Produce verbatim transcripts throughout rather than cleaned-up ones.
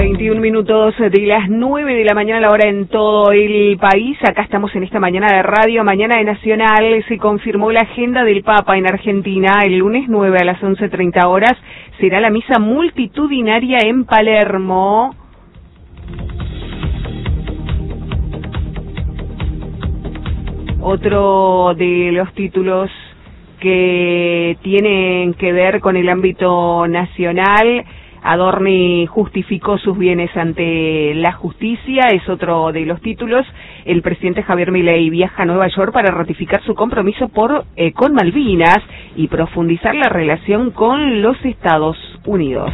veintiún minutos de las nueve de la mañana, la hora en todo el país. Acá estamos en esta mañana de radio, mañana de Nacional. Se confirmó la agenda del Papa en Argentina. El lunes nueve a las once treinta horas será la misa multitudinaria en Palermo. Otro de los títulos que tienen que ver con el ámbito nacional: Adorni justificó sus bienes ante la justicia, es otro de los títulos. El presidente Javier Milei viaja a Nueva York para ratificar su compromiso por eh, con Malvinas y profundizar la relación con los Estados Unidos.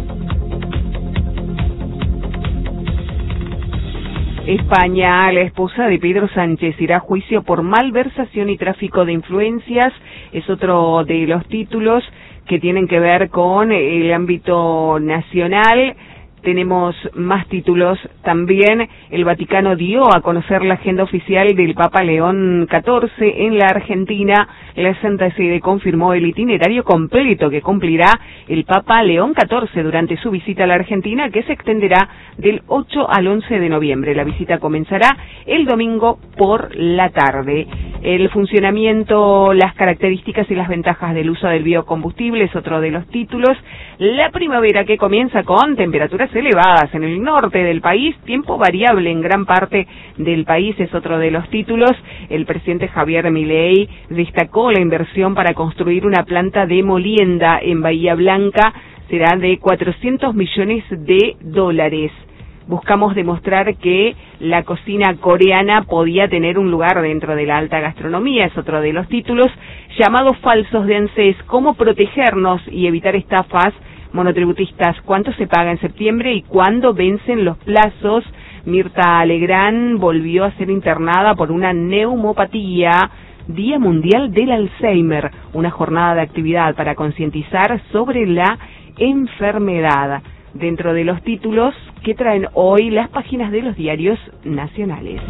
España, la esposa de Pedro Sánchez irá a juicio por malversación y tráfico de influencias, es otro de los títulos que tienen que ver con el ámbito nacional. Tenemos más títulos también. El Vaticano dio a conocer la agenda oficial del Papa León catorce en la Argentina. La Santa Sede confirmó el itinerario completo que cumplirá el Papa León catorce durante su visita a la Argentina, que se extenderá del ocho al once de noviembre. La visita comenzará el domingo por la tarde. El funcionamiento, las características y las ventajas del uso del biocombustible es otro de los títulos. La primavera, que comienza con temperaturas elevadas en el norte del país, tiempo variable en gran parte del país, es otro de los títulos. El presidente Javier Milei destacó la inversión para construir una planta de molienda en Bahía Blanca, será de cuatrocientos millones de dólares. Buscamos demostrar que la cocina coreana podía tener un lugar dentro de la alta gastronomía, es otro de los títulos. Llamados falsos de ANSES, cómo protegernos y evitar estafas monotributistas, cuánto se paga en septiembre y cuándo vencen los plazos. Mirta Legrand volvió a ser internada por una neumopatía. Día Mundial del Alzheimer, una jornada de actividad para concientizar sobre la enfermedad. Dentro de los títulos que traen hoy las páginas de los diarios nacionales.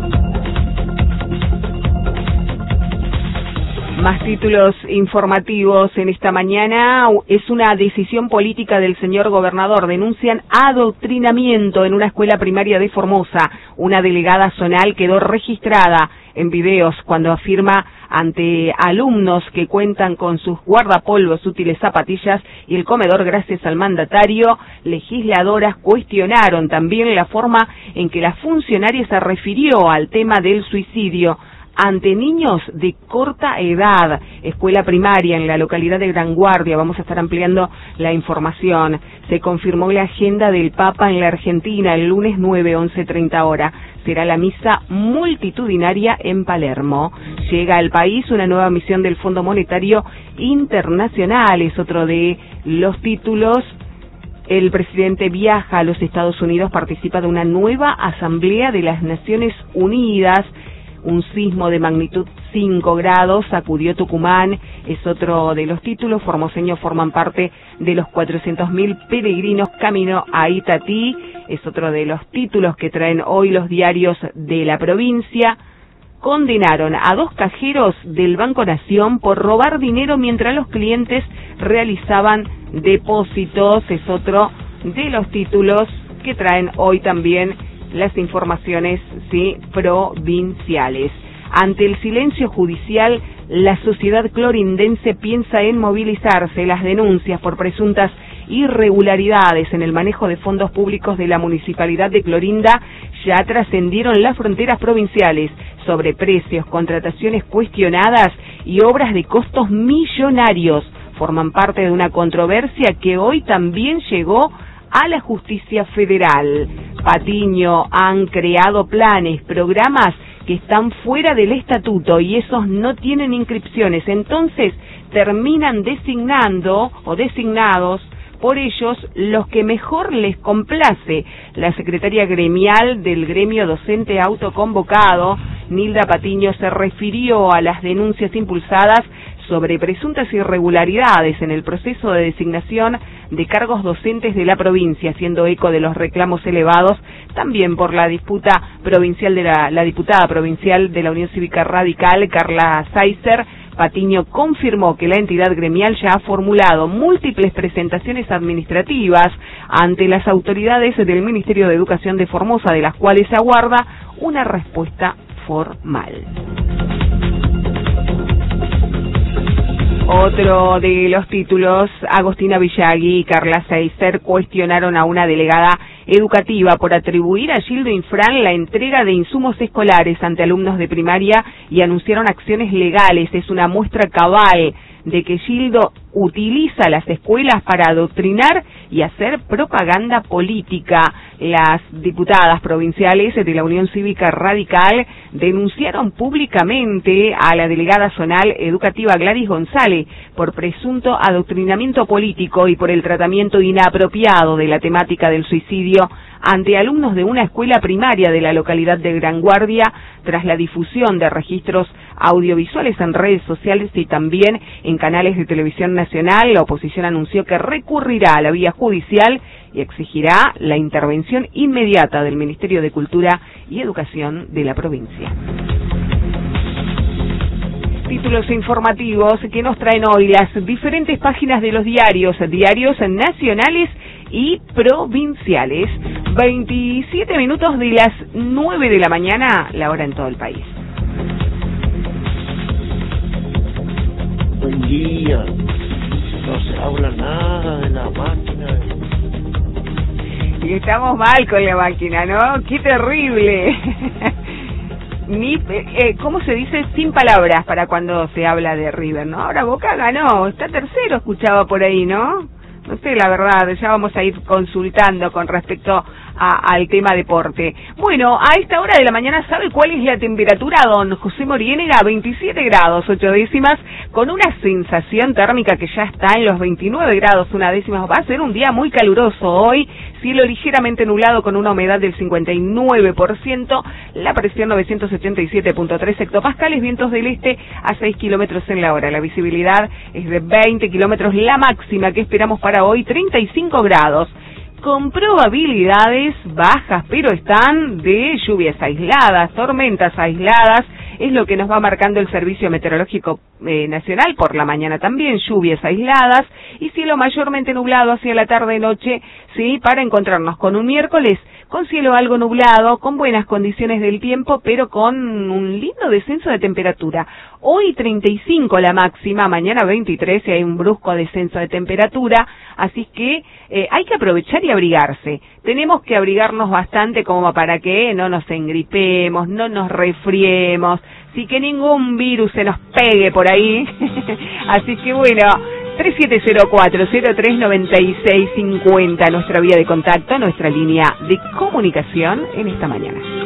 Más títulos informativos en esta mañana. Es una decisión política del señor gobernador. Denuncian adoctrinamiento en una escuela primaria de Formosa. Una delegada zonal quedó registrada en videos cuando afirma ante alumnos que cuentan con sus guardapolvos, útiles, zapatillas y el comedor gracias al mandatario. Legisladoras cuestionaron también la forma en que la funcionaria se refirió al tema del suicidio ante niños de corta edad. Escuela primaria en la localidad de Gran Guardia. Vamos a estar ampliando la información. Se confirmó la agenda del Papa en la Argentina el lunes nueve, once treinta hora. Será la misa multitudinaria en Palermo. Llega al país una nueva misión del Fondo Monetario Internacional, es otro de los títulos. El presidente viaja a los Estados Unidos, participa de una nueva asamblea de las Naciones Unidas. Un sismo de magnitud cinco grados sacudió Tucumán, es otro de los títulos. Formoseños forman parte de los cuatrocientos mil peregrinos camino a Itatí, es otro de los títulos que traen hoy los diarios de la provincia. Condenaron a dos cajeros del Banco Nación por robar dinero mientras los clientes realizaban depósitos, es otro de los títulos que traen hoy también las informaciones, sí, provinciales. Ante el silencio judicial, la sociedad clorindense piensa en movilizarse. Las denuncias por presuntas irregularidades en el manejo de fondos públicos de la Municipalidad de Clorinda ya trascendieron las fronteras provinciales, sobre precios, contrataciones cuestionadas y obras de costos millonarios. Forman parte de una controversia que hoy también llegó a la justicia federal. Patiño: han creado planes, programas que están fuera del estatuto y esos no tienen inscripciones, entonces terminan designando o designados por ellos los que mejor les complace. La secretaria gremial del gremio docente autoconvocado, Nilda Patiño, se refirió a las denuncias impulsadas sobre presuntas irregularidades en el proceso de designación de cargos docentes de la provincia, haciendo eco de los reclamos elevados también por la disputa provincial de la, la diputada provincial de la Unión Cívica Radical, Carla Saizer, Patiño confirmó que la entidad gremial ya ha formulado múltiples presentaciones administrativas ante las autoridades del Ministerio de Educación de Formosa, de las cuales se aguarda una respuesta formal. Otro de los títulos, Agostina Villagui y Carla Seister cuestionaron a una delegada educativa por atribuir a Gildo Infran la entrega de insumos escolares ante alumnos de primaria y anunciaron acciones legales. Es una muestra cabal de que Gildo utiliza las escuelas para adoctrinar y hacer propaganda política. Las diputadas provinciales de la Unión Cívica Radical denunciaron públicamente a la delegada zonal educativa Gladys González por presunto adoctrinamiento político y por el tratamiento inapropiado de la temática del suicidio ante alumnos de una escuela primaria de la localidad de Gran Guardia, tras la difusión de registros audiovisuales en redes sociales y también en canales de televisión nacional. La oposición anunció que recurrirá a la vía judicial y exigirá la intervención inmediata del Ministerio de Cultura y Educación de la provincia. Títulos informativos que nos traen hoy las diferentes páginas de los diarios, diarios nacionales y provinciales. veintisiete minutos de las nueve de la mañana, la hora en todo el país. Buen día. No se habla nada de la máquina. Y estamos mal con la máquina, ¿no? ¡Qué terrible! Ni, eh, ¿cómo se dice? Sin palabras para cuando se habla de River, ¿no? Ahora Boca ganó, está tercero, escuchaba por ahí, ¿no? No sé, la verdad, ya vamos a ir consultando con respecto a, al tema deporte. Bueno, a esta hora de la mañana, ¿sabe cuál es la temperatura, don José Moriénega? veintisiete grados, ocho décimas, con una sensación térmica que ya está en los veintinueve grados, una décima. Va a ser un día muy caluroso hoy, cielo ligeramente nublado con una humedad del cincuenta y nueve por ciento, la presión novecientos ochenta y siete punto tres hectopascales, vientos del este a seis kilómetros en la hora, la visibilidad es de veinte kilómetros, la máxima que esperamos para hoy, treinta y cinco grados. Con probabilidades bajas, pero están de lluvias aisladas, tormentas aisladas, es lo que nos va marcando el Servicio Meteorológico eh, Nacional. Por la mañana también lluvias aisladas y cielo mayormente nublado hacia la tarde-noche, sí, para encontrarnos con un miércoles con cielo algo nublado, con buenas condiciones del tiempo, pero con un lindo descenso de temperatura. Hoy treinta y cinco la máxima, mañana veintitrés y hay un brusco descenso de temperatura, así que eh, hay que aprovechar y abrigarse. Tenemos que abrigarnos bastante como para que no nos engripemos, no nos resfriemos, sí, que ningún virus se nos pegue por ahí. Así que bueno, tres siete cero cuatro cero tres nueve seis cinco cero, nuestra vía de contacto, nuestra línea de comunicación en esta mañana.